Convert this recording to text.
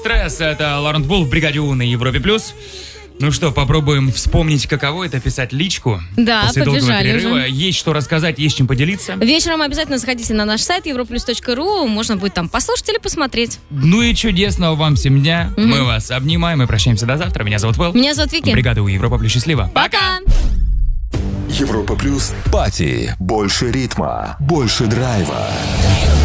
Стресс. Это Лорент Вулф в бригаде У на Европе плюс. Ну что, попробуем вспомнить, каково это писать личку. Да, после долгого побежали перерыва. уже. Есть что рассказать, есть чем поделиться. Вечером обязательно заходите на наш сайт europlus.ru. Можно будет там послушать или посмотреть. Ну и чудесного вам всем дня. Мы вас обнимаем и прощаемся до завтра. Меня зовут Вэл. Меня зовут Вики. Бригада У Европа плюс. Счастливо. Пока! Европа плюс. Пати. Больше ритма. Больше драйва.